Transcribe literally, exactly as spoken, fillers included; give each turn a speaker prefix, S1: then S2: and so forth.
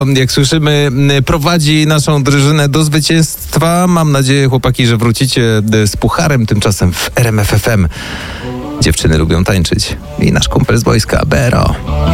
S1: Jak słyszymy, prowadzi naszą drużynę do zwycięstwa. Mam nadzieję, chłopaki, że wrócicie z pucharem. Tymczasem w R M F F M dziewczyny lubią tańczyć. I nasz kumpel z wojska, Bero.